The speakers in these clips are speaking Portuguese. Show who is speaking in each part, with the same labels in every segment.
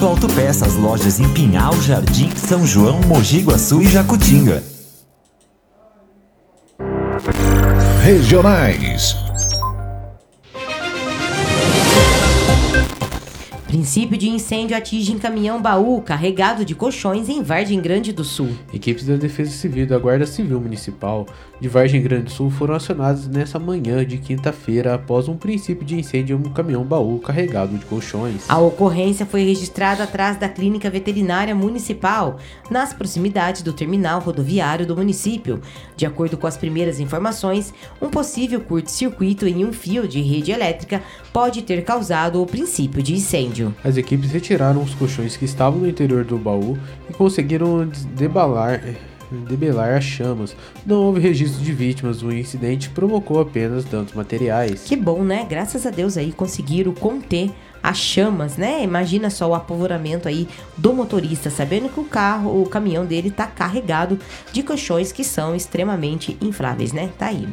Speaker 1: Augusto Autopeças, lojas em Pinhal, Jardim, São João, Mogi Guaçu e Jacutinga.
Speaker 2: Regionais.
Speaker 3: Princípio de incêndio atinge caminhão-baú carregado de colchões em Vargem Grande do Sul.
Speaker 4: Equipes da Defesa Civil e da Guarda Civil Municipal de Vargem Grande do Sul foram acionadas nessa manhã de quinta-feira após um princípio de incêndio em um caminhão-baú carregado de colchões.
Speaker 3: A ocorrência foi registrada atrás da Clínica Veterinária Municipal, nas proximidades do terminal rodoviário do município. De acordo com as primeiras informações, um possível curto-circuito em um fio de rede elétrica pode ter causado o princípio de incêndio.
Speaker 4: As retiraram os colchões que estavam no interior do baú e conseguiram debelar as chamas. Não houve registro de vítimas, o incidente provocou apenas danos materiais.
Speaker 3: Que bom, né? Graças a Deus aí conseguiram conter as chamas, né? Imagina só o apavoramento aí do motorista, sabendo que o caminhão dele tá carregado de colchões que são extremamente infláveis, né? Tá aí.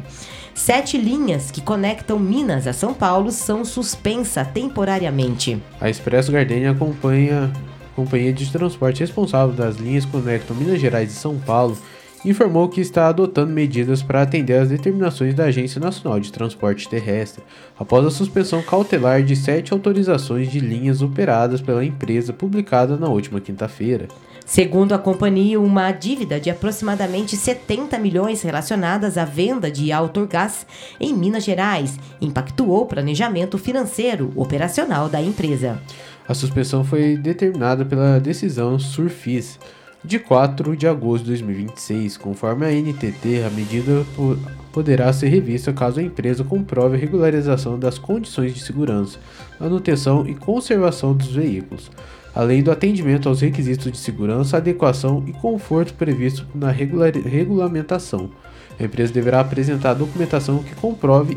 Speaker 3: 7 linhas que conectam Minas a São Paulo são suspensas temporariamente.
Speaker 4: A Expresso Gardenia, companhia de transporte responsável das linhas que conectam Minas Gerais e São Paulo, informou que está adotando medidas para atender às determinações da Agência Nacional de Transporte Terrestre, após a suspensão cautelar de 7 autorizações de linhas operadas pela empresa publicada na última quinta-feira.
Speaker 3: Segundo a companhia, uma dívida de aproximadamente 70 milhões relacionadas à venda de Autorgás em Minas Gerais impactuou o planejamento financeiro operacional da empresa.
Speaker 4: A suspensão foi determinada pela decisão Surfis de 4 de agosto de 2026. Conforme a NTT, a medida poderá ser revista caso a empresa comprove a regularização das condições de segurança, manutenção e conservação dos veículos, além do atendimento aos requisitos de segurança, adequação e conforto previstos na regulamentação. A empresa deverá apresentar a documentação que comprove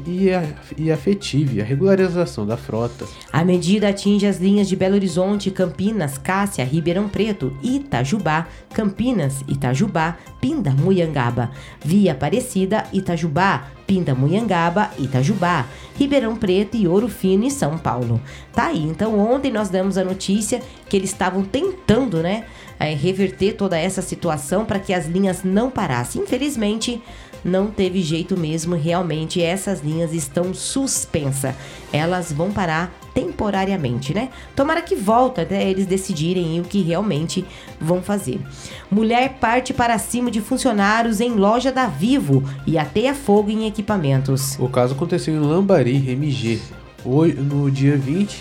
Speaker 4: e afetive a regularização da frota.
Speaker 3: A medida atinge as linhas de Belo Horizonte, Campinas, Cássia, Ribeirão Preto, Itajubá, Campinas, Itajubá, Pindamonhangaba, Via Aparecida, Itajubá, Pindamonhangaba, Itajubá, Ribeirão Preto e Ouro Fino e São Paulo. Tá aí, então ontem nós demos a notícia que eles estavam tentando, né, reverter toda essa situação para que as linhas não parassem. Infelizmente, não teve jeito mesmo, realmente essas linhas estão suspensas. Elas vão parar temporariamente, né? Tomara que volte até eles decidirem o que realmente vão fazer. Mulher parte para cima de funcionários em loja da Vivo e ateia fogo em equipamentos.
Speaker 4: O caso aconteceu em Lambari, MG, no dia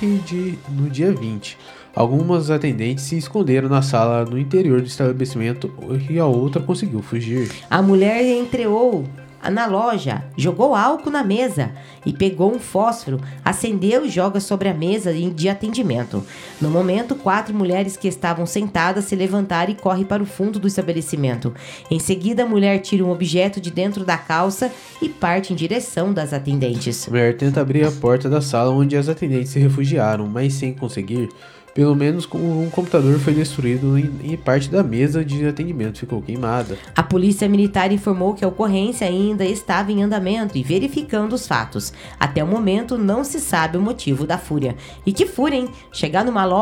Speaker 4: 20. Algumas atendentes se esconderam na sala no interior do estabelecimento e a outra conseguiu fugir.
Speaker 3: A mulher entrou na loja, jogou álcool na mesa e pegou um fósforo, acendeu e joga sobre a mesa de atendimento. No momento, 4 mulheres que estavam sentadas se levantaram e correm para o fundo do estabelecimento. Em seguida, a mulher tira um objeto de dentro da calça e parte em direção das atendentes.
Speaker 4: A mulher tenta abrir a porta da sala onde as atendentes se refugiaram, mas sem conseguir. Pelo menos um computador foi destruído e parte da mesa de atendimento ficou queimada.
Speaker 3: A polícia militar informou que a ocorrência ainda estava em andamento e verificando os fatos. Até o momento não se sabe o motivo da fúria. E que fúria, hein? Chegar numa loja